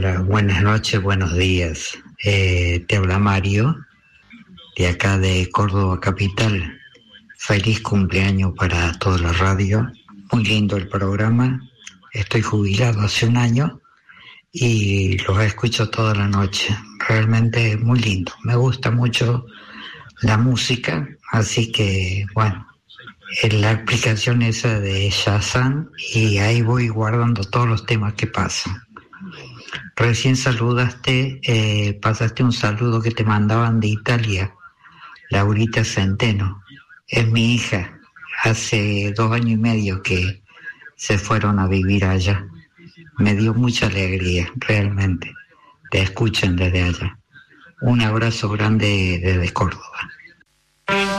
buenas noches, buenos días. Te habla Mario, de acá de Córdoba Capital. Feliz cumpleaños para toda la radio. Muy lindo el programa. Estoy jubilado hace un año y los escucho toda la noche. Realmente muy lindo. Me gusta mucho la música, así que bueno, en la aplicación esa de Shazam y ahí voy guardando todos los temas que pasan. Recién pasaste un saludo que te mandaban de Italia, Laurita Centeno. Es mi hija, hace 2 años y medio que se fueron a vivir allá. Me dio mucha alegría, realmente. Te escuchan desde allá. Un abrazo grande desde Córdoba.